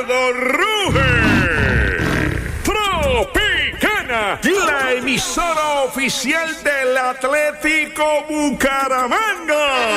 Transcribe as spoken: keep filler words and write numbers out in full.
lado ruge Tropicana, la emisora oficial del Atlético Bucaramanga.